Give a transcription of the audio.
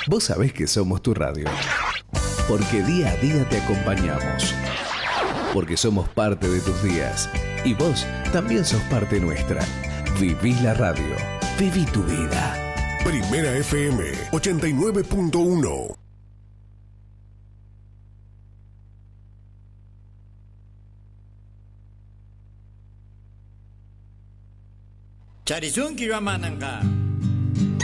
Vos sabés que somos tu radio. Porque día a día te acompañamos. Porque somos parte de tus días. Y vos también sos parte nuestra. Viví la radio. Viví tu vida. Primera FM 89.1. Charizun Kiramananga.